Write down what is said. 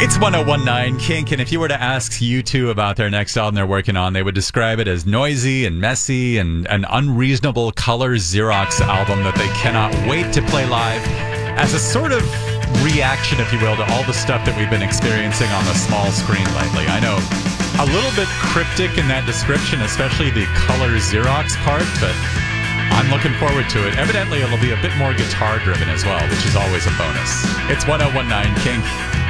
It's 1019 Kink, and if you were to ask U2 about their next album they're working on, they would describe it as noisy and messy and an unreasonable color Xerox album that they cannot wait to play live as a sort of reaction, if you will, to all the stuff that we've been experiencing on the small screen lately. I know, a little bit cryptic in that description, especially the color Xerox part, but I'm looking forward to it. Evidently, it'll be a bit more guitar-driven as well, which is always a bonus. It's 1019 Kink.